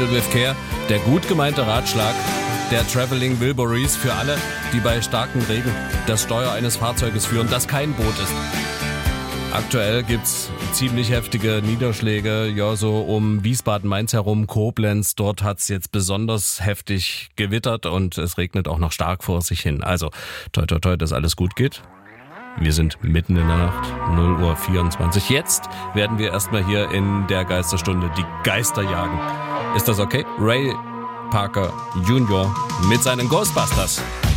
Paddle with Care, der gut gemeinte Ratschlag der Traveling Wilburys für alle, die bei starkem Regen das Steuer eines Fahrzeuges führen, das kein Boot ist. Aktuell gibt's ziemlich heftige Niederschläge, ja, so um Wiesbaden-Mainz herum, Koblenz. Dort hat's jetzt besonders heftig gewittert und es regnet auch noch stark vor sich hin. Also, toi toi toi, dass alles gut geht. Wir sind mitten in der Nacht, 0:24 Uhr. Jetzt werden wir erstmal hier in der Geisterstunde die Geister jagen. Ist das okay? Ray Parker Jr. mit seinen Ghostbusters.